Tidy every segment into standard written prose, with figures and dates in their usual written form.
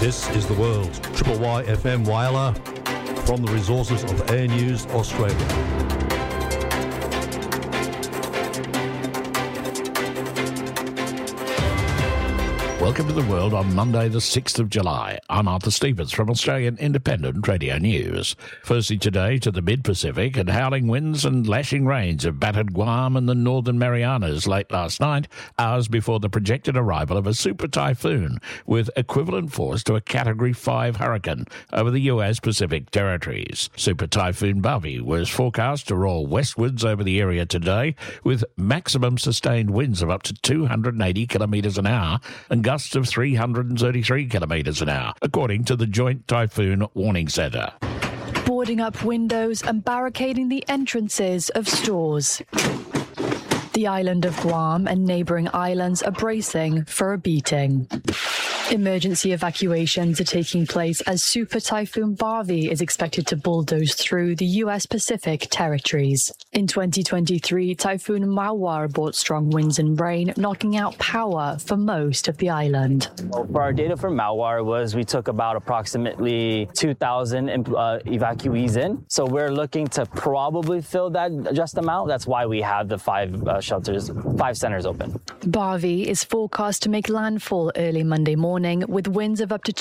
This is The World. Triple Y FM Whyalla from the resources of Air News Australia. Welcome to The World on Monday the 6th of July. I'm Arthur Stevens from Australian Independent Radio News. Firstly today to the mid-Pacific, and howling winds and lashing rains have battered Guam and the Northern Marianas late last night, hours before the projected arrival of a super typhoon with equivalent force to a Category 5 hurricane over the US Pacific territories. Super Typhoon Barbie was forecast to roll westwards over the area today with maximum sustained winds of up to 280 kilometres an hour and gusts of 333 kilometres an hour, according to the Joint Typhoon Warning Centre. Boarding up windows and barricading the entrances of stores. The island of Guam and neighbouring islands are bracing for a beating. Emergency evacuations are taking place as Super Typhoon Barbie is expected to bulldoze through the US Pacific territories. In 2023, Typhoon Mawar brought strong winds and rain, knocking out power for most of the island. For our data for Mawar we took about approximately 2,000 evacuees in. So we're looking to probably fill that just amount. That's why we have the five centers open. Barbie is forecast to make landfall early Monday morning with winds of up to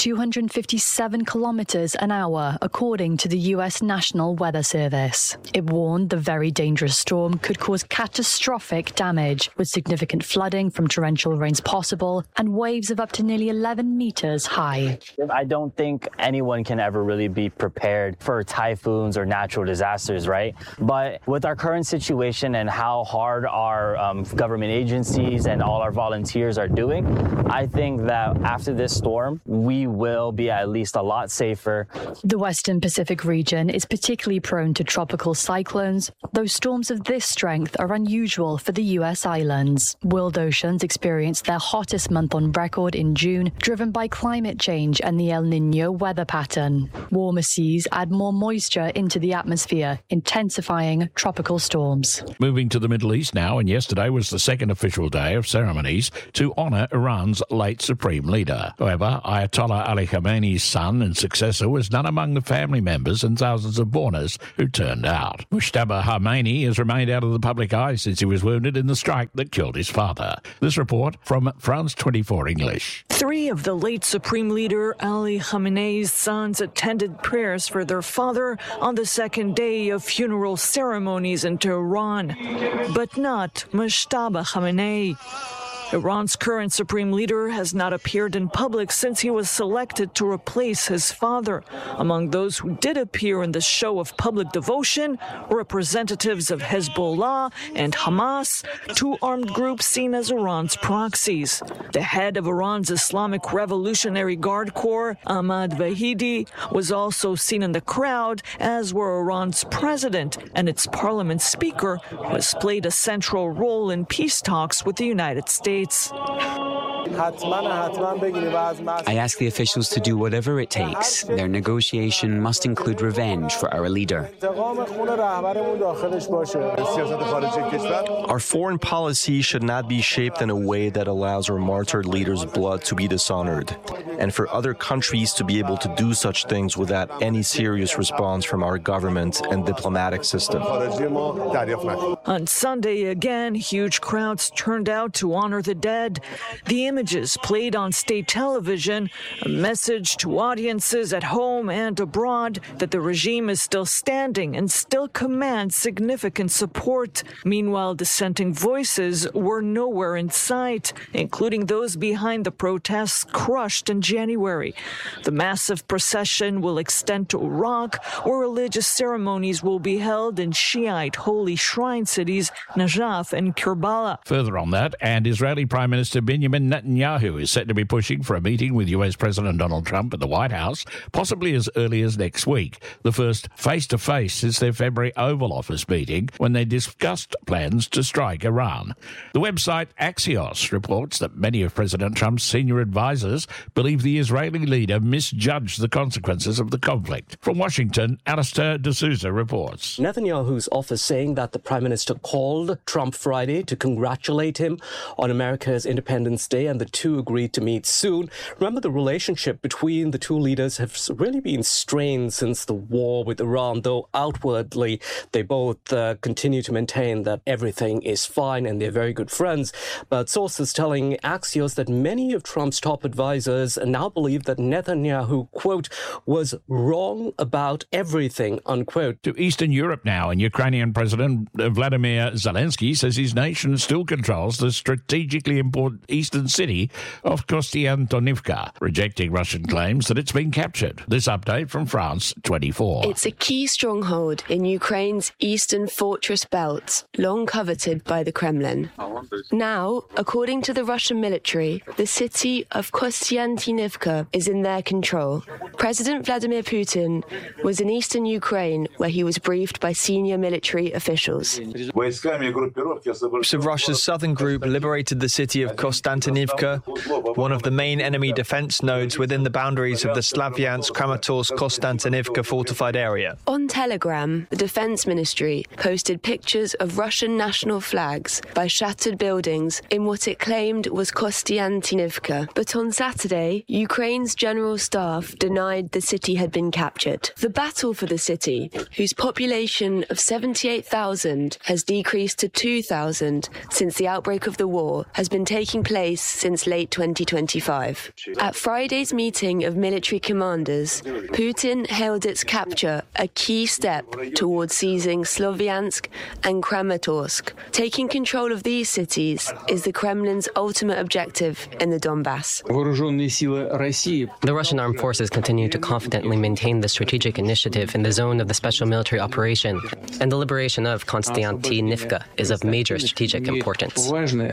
257 kilometres an hour, according to the US National Weather Service. It warned the very dangerous storm could cause catastrophic damage, with significant flooding from torrential rains possible and waves of up to nearly 11 metres high. I don't think anyone can ever really be prepared for typhoons or natural disasters, right? But with our current situation and how hard our government agencies and all our volunteers are doing, I think that after this storm, we will be at least a lot safer. The Western Pacific region is particularly prone to tropical cyclones, though storms of this strength are unusual for the US islands. World oceans experienced their hottest month on record in June, driven by climate change and the El Niño weather pattern. Warmer seas add more moisture into the atmosphere, intensifying tropical storms. Moving to the Middle East now, and yesterday was the second official day of ceremonies to honour Iran's late supreme leader. However, Ayatollah Ali Khamenei's son and successor was none among the family members and thousands of mourners who turned out. Mujtaba Khamenei has remained out of the public eye since he was wounded in the strike that killed his father. This report from France 24 English. Three of the late Supreme Leader Ali Khamenei's sons attended prayers for their father on the second day of funeral ceremonies in Tehran, but not Mujtaba Khamenei. Iran's current supreme leader has not appeared in public since he was selected to replace his father. Among those who did appear in the show of public devotion were representatives of Hezbollah and Hamas, two armed groups seen as Iran's proxies. The head of Iran's Islamic Revolutionary Guard Corps, Ahmad Vahidi, was also seen in the crowd, as were Iran's president and its parliament speaker, who has played a central role in peace talks with the United States. I ask the officials to do whatever it takes. Their negotiation must include revenge for our leader. Our foreign policy should not be shaped in a way that allows our martyred leader's blood to be dishonored, and for other countries to be able to do such things without any serious response from our government and diplomatic system. On Sunday again, huge crowds turned out to honor the dead. The images played on state television, a message to audiences at home and abroad that the regime is still standing and still commands significant support. Meanwhile, dissenting voices were nowhere in sight, including those behind the protests crushed in January. The massive procession will extend to Iraq, where religious ceremonies will be held in Shiite holy shrine cities Najaf and Karbala. Further on that, and Israeli Prime Minister Benjamin Netanyahu is set to be pushing for a meeting with US President Donald Trump at the White House, possibly as early as next week, the first face-to-face since their February Oval Office meeting when they discussed plans to strike Iran. The website Axios reports that many of President Trump's senior advisors believe the Israeli leader misjudged the consequences of the conflict. From Washington, Alistair D'Souza reports. Netanyahu's office saying that the Prime Minister called Trump Friday to congratulate him on America's Independence Day and the the two agreed to meet soon. Remember, the relationship between the two leaders has really been strained since the war with Iran, though outwardly they both continue to maintain that everything is fine and they're very good friends. But sources telling Axios that many of Trump's top advisors now believe that Netanyahu, quote, was wrong about everything, unquote. To Eastern Europe now, and Ukrainian President Vladimir Zelensky says his nation still controls the strategically important eastern city of Kostiantynivka, rejecting Russian claims that it's been captured. This update from France 24. It's a key stronghold in Ukraine's eastern fortress belt, long coveted by the Kremlin. Now, according to the Russian military, the city of Kostiantynivka is in their control. President Vladimir Putin was in eastern Ukraine, where he was briefed by senior military officials. So Russia's southern group liberated the city of Kostiantynivka, one of the main enemy defense nodes within the boundaries of the Slavyansk-Kramatorsk-Kostantinivka fortified area. On Telegram, the Defense Ministry posted pictures of Russian national flags by shattered buildings in what it claimed was Kostiantynivka. But on Saturday, Ukraine's general staff denied the city had been captured. The battle for the city, whose population of 78,000 has decreased to 2,000 since the outbreak of the war, has been taking place since late 2025. At Friday's meeting of military commanders, Putin hailed its capture a key step towards seizing Slovyansk and Kramatorsk. Taking control of these cities is the Kremlin's ultimate objective in the Donbass. The Russian armed forces continue to confidently maintain the strategic initiative in the zone of the special military operation, and the liberation of Kostiantynivka is of major strategic importance.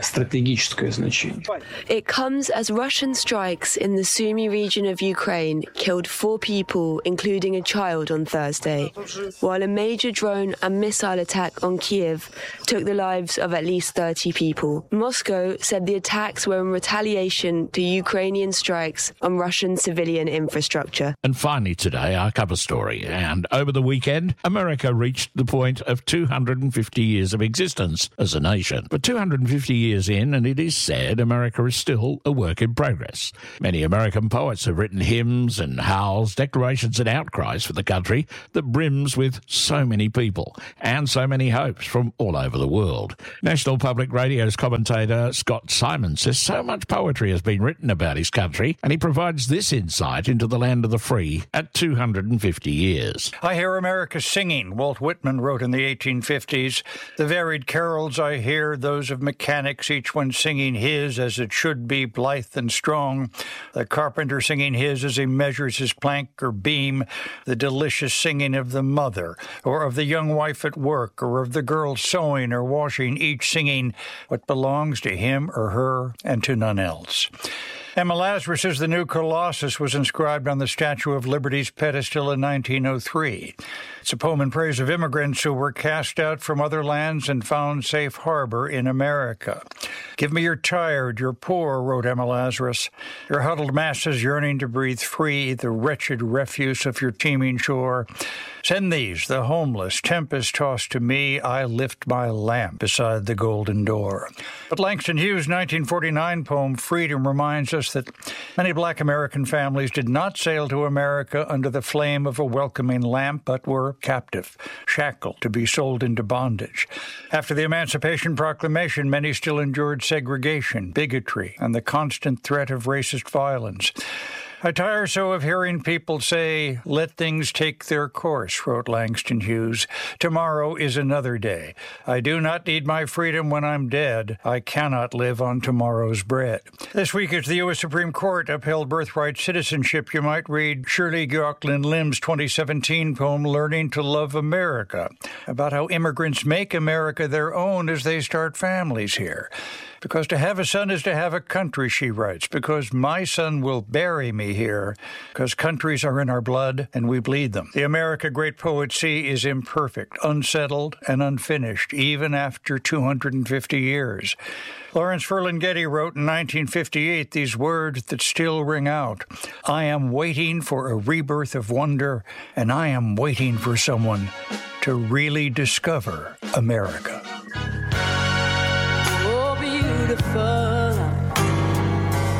It comes as Russian strikes in the Sumy region of Ukraine killed 4 people, including a child, on Thursday, while a major drone and missile attack on Kiev took the lives of at least 30 people. Moscow said the attacks were in retaliation to Ukrainian strikes on Russian civilian infrastructure. And finally today, our cover story. And over the weekend, America reached the point of 250 years of existence as a nation. But 250 years in, and it is said, America is still a work in progress. Many American poets have written hymns and howls, declarations and outcries for the country that brims with so many people and so many hopes from all over the world. National Public Radio's commentator Scott Simon says so much poetry has been written about his country, and he provides this insight into the land of the free at 250 years. I hear America singing, Walt Whitman wrote in the 1850s. The varied carols I hear, those of mechanics, each one singing his as it should be, blithe and strong. The carpenter singing his as he measures his plank or beam. The delicious singing of the mother, or of the young wife at work, or of the girl sewing or washing, each singing what belongs to him or her and to none else. Emma Lazarus' The New Colossus was inscribed on the Statue of Liberty's pedestal in 1903. It's a poem in praise of immigrants who were cast out from other lands and found safe harbor in America. Give me your tired, your poor, wrote Emma Lazarus, your huddled masses yearning to breathe free, the wretched refuse of your teeming shore. Send these, the homeless, tempest-tossed to me, I lift my lamp beside the golden door. But Langston Hughes' 1949 poem, Freedom, reminds us that many black American families did not sail to America under the flame of a welcoming lamp, but were captive, shackled, to be sold into bondage. After the Emancipation Proclamation, many still endured segregation, bigotry, and the constant threat of racist violence. I tire so of hearing people say, let things take their course, wrote Langston Hughes. Tomorrow is another day. I do not need my freedom when I'm dead. I cannot live on tomorrow's bread. This week, as the U.S. Supreme Court upheld birthright citizenship, you might read Shirley Gioachlin Lim's 2017 poem, Learning to Love America, about how immigrants make America their own as they start families here. Because to have a son is to have a country, she writes, because my son will bury me here, because countries are in our blood and we bleed them. The America great poets see is imperfect, unsettled, and unfinished, even after 250 years. Lawrence Ferlinghetti wrote in 1958 these words that still ring out. I am waiting for a rebirth of wonder, and I am waiting for someone to really discover America.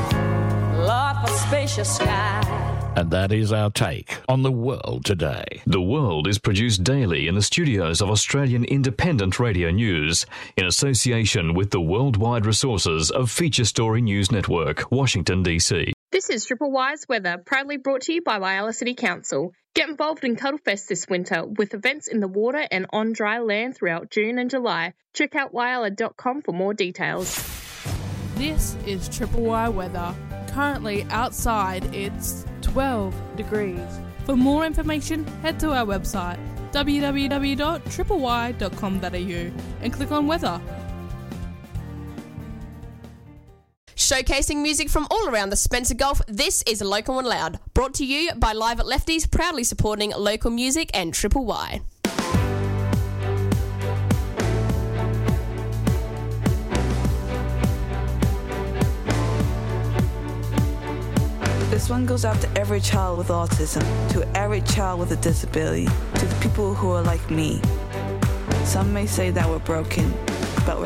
spacious sky. And that is our take on the world today. The World is produced daily in the studios of Australian Independent Radio News in association with the worldwide resources of Feature Story News Network, Washington, D.C. This is Triple Y's weather, proudly brought to you by Whyalla City Council. Get involved in Cuddlefest this winter with events in the water and on dry land throughout June and July. Check out whyalla.com for more details. This is Triple Y weather. Currently outside it's 12 degrees. For more information, head to our website www.tripley.com.au and click on weather. Showcasing music from all around the Spencer Gulf, this is Local and Loud, brought to you by Live at Lefties, proudly supporting local music and Triple Y. This one goes out to every child with autism, to every child with a disability, to the people who are like me. Some may say that we're broken,